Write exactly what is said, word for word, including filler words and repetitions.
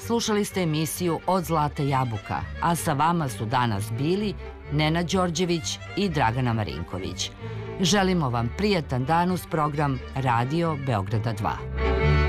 Slušali ste emisiju Od Zlate jabuka, a sa vama su danas bili Nenad Đorđević i Dragana Marinković. Želimo vam prijatan dan uz program Radio Beograda dva.